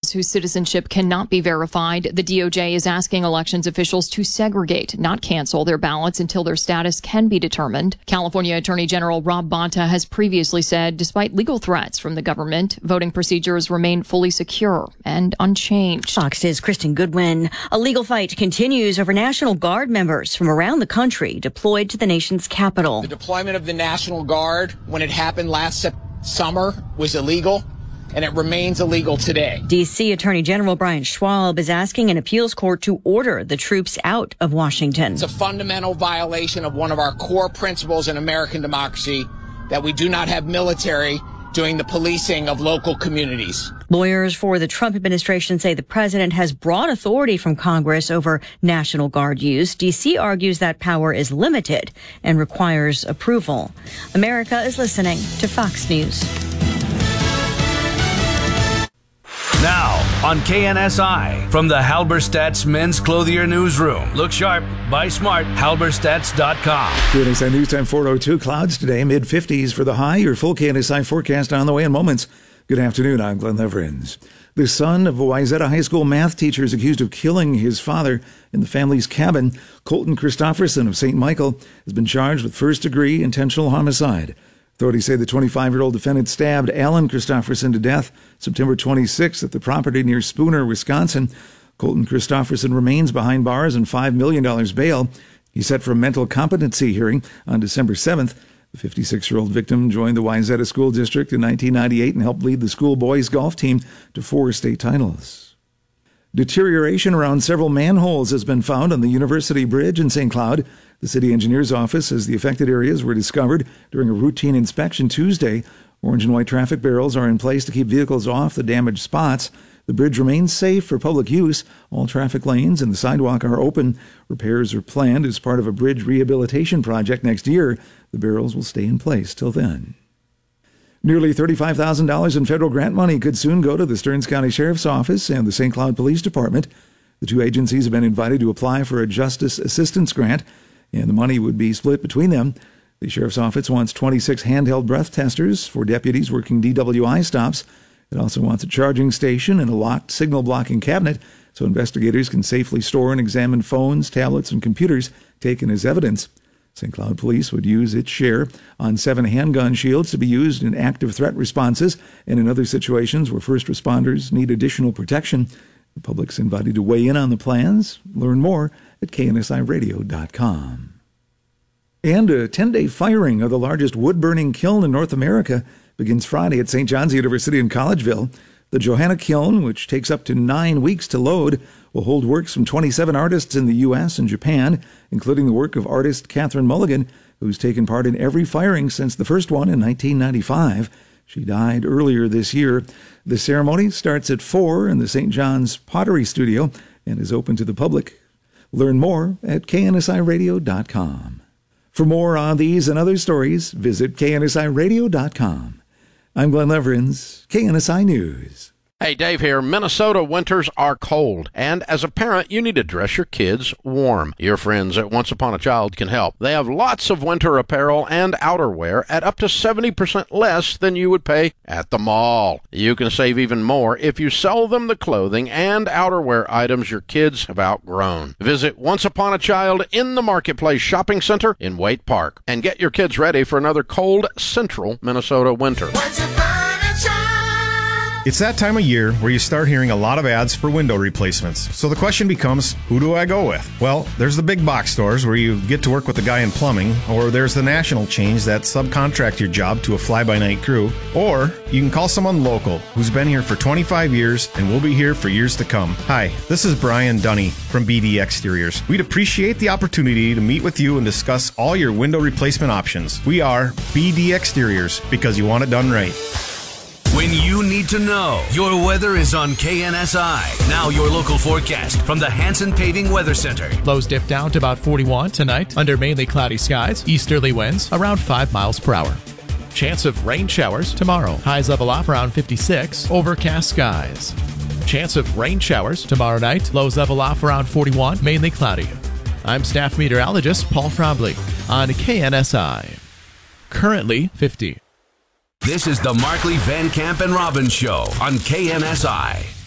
Americans whose citizenship cannot be verified. The DOJ is asking elections officials to segregate, not cancel their ballots until their status can be determined. California Attorney General Rob Bonta has previously said, despite legal threats from the government, voting procedures remain fully secure and unchanged. Fox News' Kristen Goodwin. A legal fight continues over National Guard members from around the country deployed to the nation's capital. The deployment of the National Guard, when it happened last summer, was illegal, and it remains illegal today. D.C. Attorney General Brian Schwab is asking an appeals court to order the troops out of Washington. It's a fundamental violation of one of our core principles in American democracy, that we do not have military doing the policing of local communities. Lawyers for the Trump administration say the president has broad authority from Congress over National Guard use. D.C. argues that power is limited and requires approval. America is listening to Fox News. Now on KNSI from the Halberstadt's Men's Clothier Newsroom. Look sharp, buy smart, halberstats.com. KNSI News Time 4:02. Clouds today, mid-50s for the high. Your full KNSI forecast on the way in moments. Good afternoon, I'm Glenn Leverins. The son of a Wayzata High School math teacher is accused of killing his father in the family's cabin. Colton Christofferson of St. Michael has been charged with first-degree intentional homicide. Authorities say the 25-year-old defendant stabbed Alan Christofferson to death September 26th at the property near Spooner, Wisconsin. Colton Christofferson remains behind bars and $5 million bail. He's set for a mental competency hearing on December 7th. The 56-year-old victim joined the Wayzata School District in 1998 and helped lead the school boys golf team to 4 state titles. Deterioration around several manholes has been found on the University Bridge in St. Cloud. The city engineer's office says the affected areas were discovered during a routine inspection Tuesday. Orange and white traffic barrels are in place to keep vehicles off the damaged spots. The bridge remains safe for public use. All traffic lanes and the sidewalk are open. Repairs are planned as part of a bridge rehabilitation project next year. The barrels will stay in place till then. Nearly $35,000 in federal grant money could soon go to the Stearns County Sheriff's Office and the St. Cloud Police Department. The two agencies have been invited to apply for a Justice Assistance Grant, and the money would be split between them. The Sheriff's Office wants 26 handheld breath testers for deputies working DWI stops. It also wants a charging station and a locked signal blocking cabinet so investigators can safely store and examine phones, tablets, and computers taken as evidence. St. Cloud Police would use its share on 7 handgun shields to be used in active threat responses and in other situations where first responders need additional protection. The public's invited to weigh in on the plans. Learn more at KNSIRadio.com. And a 10-day firing of the largest wood-burning kiln in North America begins Friday at St. John's University in Collegeville. The Johanna Kiln, which takes up to 9 weeks to load, will hold works from 27 artists in the U.S. and Japan, including the work of artist Catherine Mulligan, who's taken part in every firing since the first one in 1995. She died earlier this year. The ceremony starts at 4 in the St. John's Pottery Studio and is open to the public. Learn more at KNSIRadio.com. For more on these and other stories, visit KNSIRadio.com. I'm Glenn Leverins, KNSI News. Hey, Dave here. Minnesota winters are cold, and as a parent, you need to dress your kids warm. Your friends at Once Upon a Child can help. They have lots of winter apparel and outerwear at up to 70% less than you would pay at the mall. You can save even more if you sell them the clothing and outerwear items your kids have outgrown. Visit Once Upon a Child in the Marketplace Shopping Center in Waite Park and get your kids ready for another cold central Minnesota winter. It's that time of year where you start hearing a lot of ads for window replacements. So the question becomes, who do I go with? Well, there's the big box stores where you get to work with the guy in plumbing, or there's the national chains that subcontract your job to a fly-by-night crew, or you can call someone local who's been here for 25 years and will be here for years to come. Hi, this is Brian Dunny from BD Exteriors. We'd appreciate the opportunity to meet with you and discuss all your window replacement options. We are BD Exteriors because you want it done right. When you need to know, your weather is on KNSI. Now your local forecast from the Hanson Paving Weather Center. Lows dip down to about 41 tonight under mainly cloudy skies. Easterly winds around 5 miles per hour. Chance of rain showers tomorrow. Highs level off around 56. Overcast skies. Chance of rain showers tomorrow night. Lows level off around 41. Mainly cloudy. I'm staff meteorologist Paul Trombley on KNSI. Currently 50. This is the Markley, Van Camp, and Robbins Show on KNSI.